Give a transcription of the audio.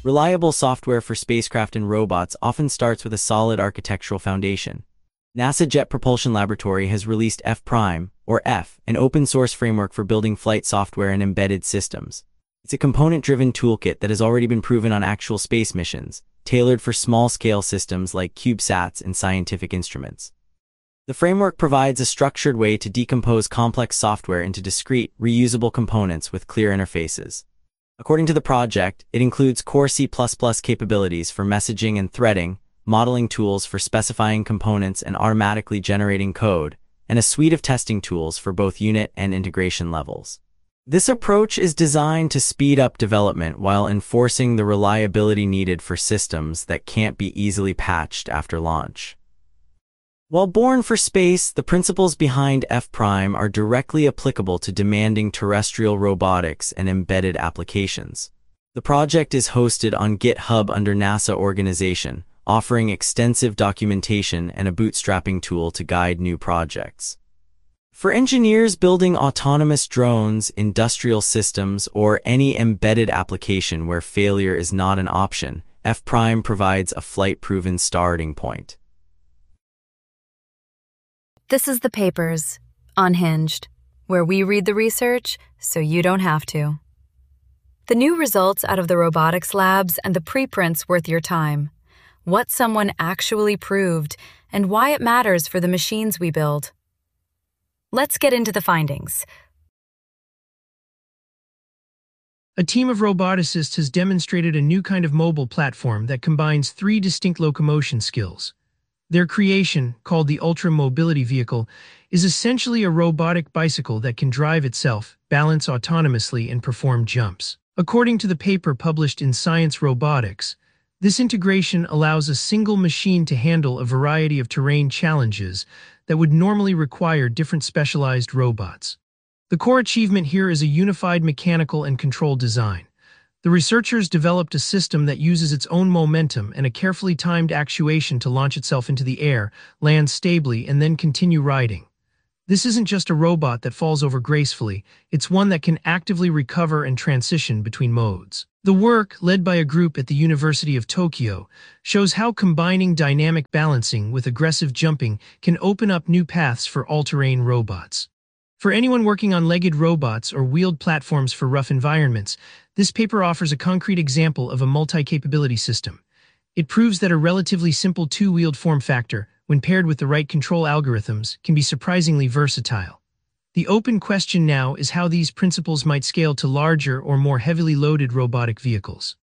Reliable software for spacecraft and robots often starts with a solid architectural foundation. NASA Jet Propulsion Laboratory has released F-Prime, or F, an open-source framework for building flight software and embedded systems. It's a component-driven toolkit that has already been proven on actual space missions, tailored for small-scale systems like CubeSats and scientific instruments. The framework provides a structured way to decompose complex software into discrete, reusable components with clear interfaces. According to the project, it includes core C++ capabilities for messaging and threading, modeling tools for specifying components and automatically generating code, and a suite of testing tools for both unit and integration levels. This approach is designed to speed up development while enforcing the reliability needed for systems that can't be easily patched after launch. While born for space, the principles behind F-Prime are directly applicable to demanding terrestrial robotics and embedded applications. The project is hosted on GitHub under NASA organization, offering extensive documentation and a bootstrapping tool to guide new projects. For engineers building autonomous drones, industrial systems, or any embedded application where failure is not an option, F-Prime provides a flight-proven starting point. This is The Papers, Unhinged, where we read the research so you don't have to. The new results out of the robotics labs and the preprints worth your time. What someone actually proved, and why it matters for the machines we build. Let's get into the findings. A team of roboticists has demonstrated a new kind of mobile platform that combines 3 distinct locomotion skills. Their creation, called the Ultra Mobility Vehicle, is essentially a robotic bicycle that can drive itself, balance autonomously, and perform jumps. According to the paper published in Science Robotics, this integration allows a single machine to handle a variety of terrain challenges that would normally require different specialized robots. The core achievement here is a unified mechanical and control design. The researchers developed a system that uses its own momentum and a carefully timed actuation to launch itself into the air, land stably, and then continue riding. This isn't just a robot that falls over gracefully, it's one that can actively recover and transition between modes. The work, led by a group at the University of Tokyo, shows how combining dynamic balancing with aggressive jumping can open up new paths for all-terrain robots. For anyone working on legged robots or wheeled platforms for rough environments, this paper offers a concrete example of a multi-capability system. It proves that a relatively simple 2-wheeled form factor, when paired with the right control algorithms, can be surprisingly versatile. The open question now is how these principles might scale to larger or more heavily loaded robotic vehicles.